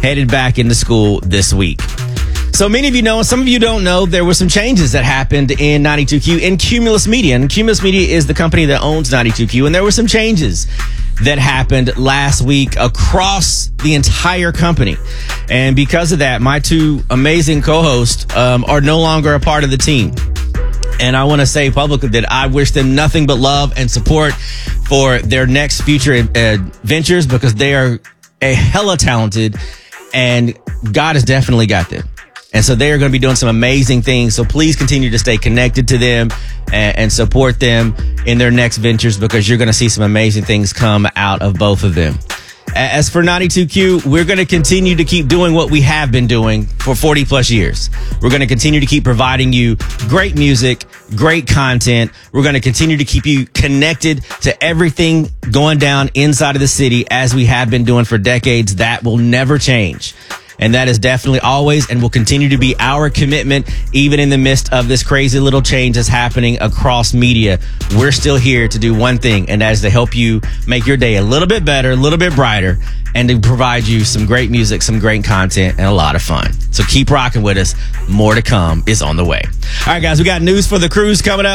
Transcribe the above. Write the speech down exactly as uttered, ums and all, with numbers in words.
headed back into school this week. So many of you know, and some of you don't know, there were some changes that happened in ninety-two Q in Cumulus Media. And Cumulus Media is the company that owns ninety-two Q. And there were some changes that happened last week across the entire company. And because of that, my two amazing co-hosts um, are no longer a part of the team. And I want to say publicly that I wish them nothing but love and support for their next future uh, ventures, because they are a hella talented and God has definitely got them. And so they are going to be doing some amazing things. So please continue to stay connected to them and, and support them in their next ventures, because you're going to see some amazing things come out of both of them. As for ninety-two Q, we're going to continue to keep doing what we have been doing for forty plus years. We're going to continue to keep providing you great music, great content. We're going to continue to keep you connected to everything going down inside of the city as we have been doing for decades. That will never change. And that is definitely always and will continue to be our commitment, even in the midst of this crazy little change that's happening across media. We're still here to do one thing, and that is to help you make your day a little bit better, a little bit brighter, and to provide you some great music, some great content, and a lot of fun. So keep rocking with us. More to come is on the way. All right, guys, we got news for the cruise coming up.